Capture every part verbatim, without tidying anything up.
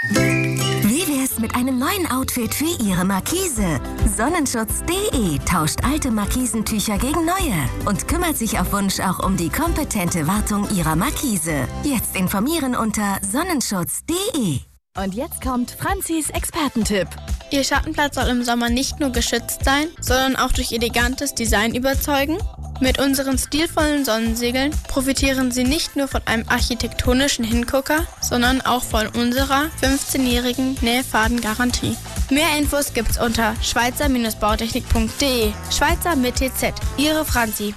Wie wär's mit einem neuen Outfit für Ihre Markise? Sonnenschutz punkt de tauscht alte Markisentücher gegen neue und kümmert sich auf Wunsch auch um die kompetente Wartung Ihrer Markise. Jetzt informieren unter sonnenschutz punkt de. Und jetzt kommt Franzis Expertentipp. Ihr Schattenplatz soll im Sommer nicht nur geschützt sein, sondern auch durch elegantes Design überzeugen. Mit unseren stilvollen Sonnensegeln profitieren Sie nicht nur von einem architektonischen Hingucker, sondern auch von unserer fünfzehnjährigen Nähfaden-Garantie. Mehr Infos gibt's unter schweizer Bautechnik punkt de. Schweizer mit T Z. Ihre Franzi.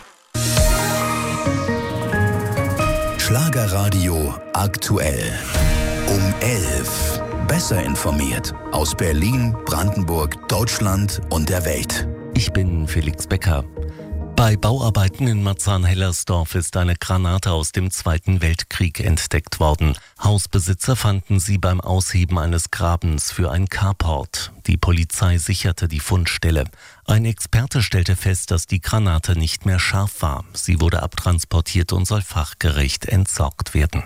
Schlagerradio aktuell. Um elf. Besser informiert. Aus Berlin, Brandenburg, Deutschland und der Welt. Ich bin Felix Becker. Bei Bauarbeiten in Marzahn-Hellersdorf ist eine Granate aus dem Zweiten Weltkrieg entdeckt worden. Hausbesitzer fanden sie beim Ausheben eines Grabens für ein Carport. Die Polizei sicherte die Fundstelle. Ein Experte stellte fest, dass die Granate nicht mehr scharf war. Sie wurde abtransportiert und soll fachgerecht entsorgt werden.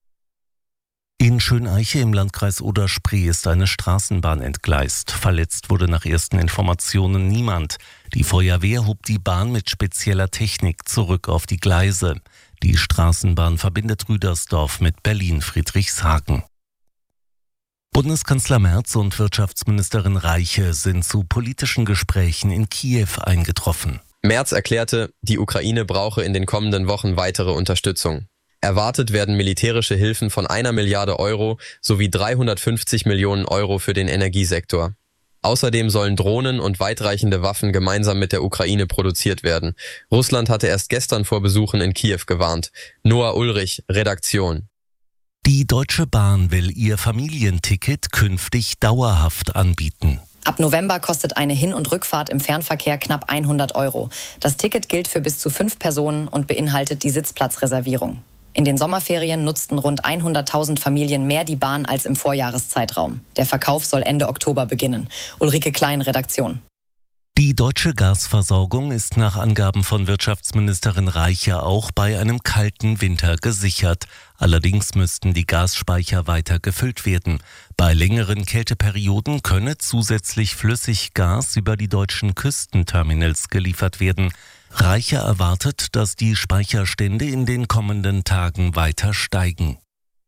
In Schöneiche im Landkreis Oder-Spree ist eine Straßenbahn entgleist. Verletzt wurde nach ersten Informationen niemand. Die Feuerwehr hob die Bahn mit spezieller Technik zurück auf die Gleise. Die Straßenbahn verbindet Rüdersdorf mit Berlin-Friedrichshagen. Bundeskanzler Merz und Wirtschaftsministerin Reiche sind zu politischen Gesprächen in Kiew eingetroffen. Merz erklärte, die Ukraine brauche in den kommenden Wochen weitere Unterstützung. Erwartet werden militärische Hilfen von einer Milliarde Euro sowie dreihundertfünfzig Millionen Euro für den Energiesektor. Außerdem sollen Drohnen und weitreichende Waffen gemeinsam mit der Ukraine produziert werden. Russland hatte erst gestern vor Besuchen in Kiew gewarnt. Noah Ulrich, Redaktion. Die Deutsche Bahn will ihr Familienticket künftig dauerhaft anbieten. Ab November kostet eine Hin- und Rückfahrt im Fernverkehr knapp hundert Euro. Das Ticket gilt für bis zu fünf Personen und beinhaltet die Sitzplatzreservierung. In den Sommerferien nutzten rund hunderttausend Familien mehr die Bahn als im Vorjahreszeitraum. Der Verkauf soll Ende Oktober beginnen. Ulrike Klein, Redaktion. Die deutsche Gasversorgung ist nach Angaben von Wirtschaftsministerin Reiche auch bei einem kalten Winter gesichert. Allerdings müssten die Gasspeicher weiter gefüllt werden. Bei längeren Kälteperioden könne zusätzlich Flüssiggas über die deutschen Küstenterminals geliefert werden. Reiche erwartet, dass die Speicherstände in den kommenden Tagen weiter steigen.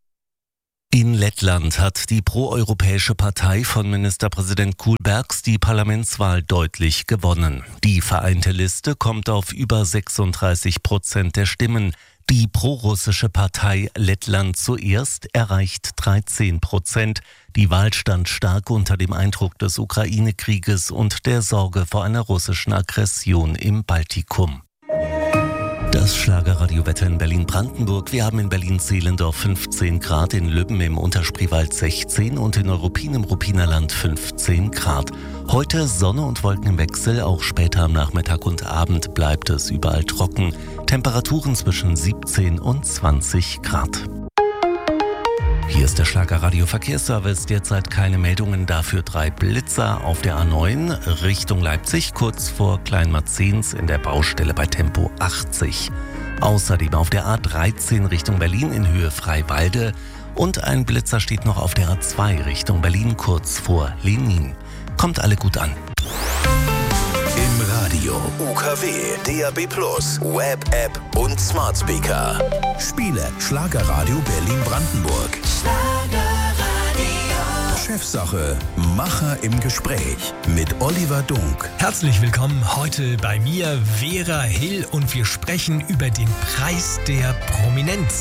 In Lettland hat die proeuropäische Partei von Ministerpräsident Kulbergs die Parlamentswahl deutlich gewonnen. Die vereinte Liste kommt auf über sechsunddreißig Prozent der Stimmen. Die prorussische Partei Lettland zuerst erreicht dreizehn Prozent. Die Wahl stand stark unter dem Eindruck des Ukraine-Krieges und der Sorge vor einer russischen Aggression im Baltikum. Das Schlagerradiowetter in Berlin-Brandenburg. Wir haben in Berlin-Zehlendorf fünfzehn Grad, in Lübben im Unterspreewald sechzehn und in Neuruppin im Ruppiner fünfzehn Grad. Heute Sonne und Wolken im Wechsel, auch später am Nachmittag und Abend bleibt es überall trocken. Temperaturen zwischen siebzehn und zwanzig Grad. Hier ist der Schlagerradio Verkehrsservice. Derzeit keine Meldungen, dafür drei Blitzer auf der A neun Richtung Leipzig, kurz vor Kleinmarzens in der Baustelle bei Tempo achtzig. Außerdem auf der A dreizehn Richtung Berlin in Höhe Freiwalde und ein Blitzer steht noch auf der A zwei Richtung Berlin, kurz vor Lenin. Kommt alle gut an. Im Radio, U K W, D A B plus, Web-App und Smart Speaker. Spiele Schlagerradio Berlin-Brandenburg. Chefsache, Macher im Gespräch mit Oliver Dunk. Herzlich willkommen heute bei mir, Vera Hill, und wir sprechen über den Preis der Prominenz.